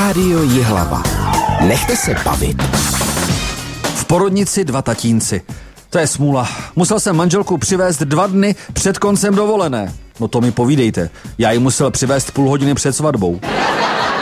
Rádio Jihlava. Nechte se bavit. V porodnici 2 tatínci. To je smůla. Musel jsem manželku přivést 2 dny před koncem dovolené. No to mi povídejte. Já ji musel přivést půl hodiny před svatbou.